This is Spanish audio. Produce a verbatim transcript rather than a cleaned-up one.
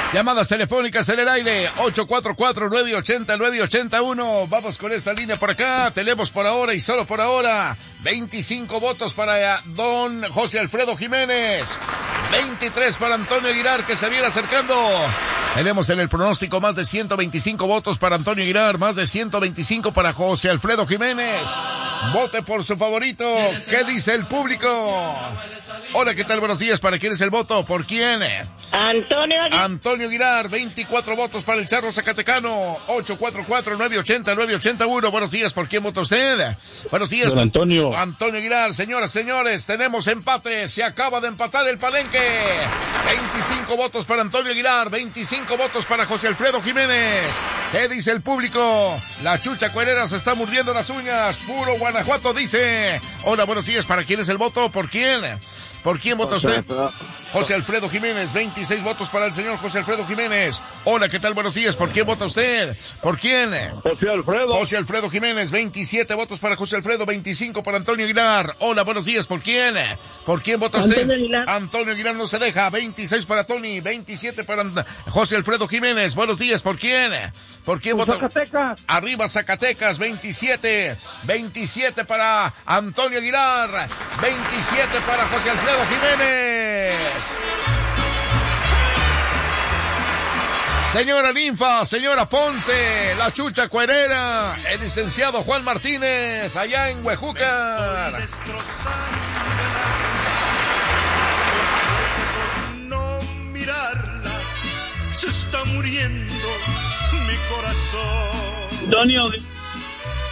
Llamadas telefónicas en el aire, ocho cuatro cuatro, nueve ocho cero, nueve ocho uno. Vamos con esta línea por acá. Tenemos por ahora y solo por ahora veinticinco votos para don José Alfredo Jiménez, veintitrés para Antonio Aguilar, que se viene acercando. Tenemos en el pronóstico más de ciento veinticinco votos para Antonio Aguilar, más de ciento veinticinco para José Alfredo Jiménez. Vote por su favorito. ¿Qué dice el público? Hola, ¿qué tal? Buenos días. ¿Para quién es el voto? ¿Por quién? Antonio Aguilar. Antonio Aguilar, veinticuatro votos para el Cerro Zacatecano. ocho cuatro cuatro, nueve ocho cero, nueve ocho uno. Buenos días. ¿Por quién vota usted? Buenos días. Don Antonio. Antonio Aguilar. Señoras, señores, tenemos empate. Se acaba de empatar el Palenque. veinticinco votos para Antonio Aguilar, veinticinco votos para José Alfredo Jiménez. ¿Qué dice el público? La Chucha Cuerera se está mordiendo las uñas. Puro Guanajuato dice. Hola, buenos días. ¿Para quién es el voto? ¿Por quién? ¿Por quién vota usted? José Alfredo Jiménez, veintiséis votos para el señor José Alfredo Jiménez. Hola, ¿qué tal? Buenos días. ¿Por quién vota usted? ¿Por quién? José Alfredo. José Alfredo Jiménez, veintisiete votos para José Alfredo, veinticinco para Antonio Aguilar. Hola, buenos días. ¿Por quién? ¿Por quién vota usted? Antonio Aguilar. Antonio Aguilar no se deja. veintiséis para Tony, veintisiete para José Alfredo Jiménez. Buenos días. ¿Por quién? ¿Por quién vota? Zacatecas. Arriba Zacatecas, veintisiete. veintisiete para Antonio Aguilar, veintisiete para José Alfredo Jiménez. Señora Ninfa, señora Ponce, la Chucha Cuerera, el licenciado Juan Martínez, allá en Huejúcar. No mirarla, se está muriendo mi corazón. Antonio